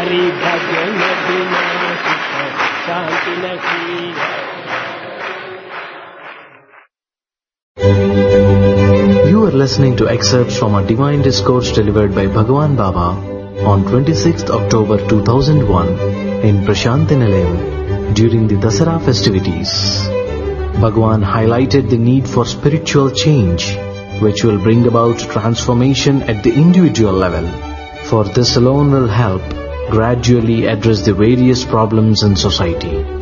हरि भजन बिना शांति नहीं है। You are listening to excerpts from a divine discourse delivered by Bhagwan Baba on 26th October 2001 in Prashanti Nilayam during the Dasara festivities. Bhagwan highlighted the need for spiritual change, which will bring about transformation at the individual level. For this alone will help gradually address the various problems in society.